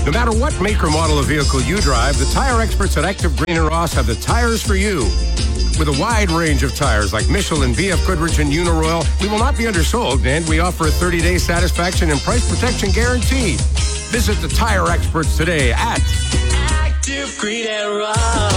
No matter what make or model of vehicle you drive, the tire experts at Active Green and Ross have the tires for you. With a wide range of tires like Michelin, BF Goodrich, and Uniroyal, we will not be undersold, and we offer a 30-day satisfaction and price protection guarantee. Visit the tire experts today at Active Green and Ross.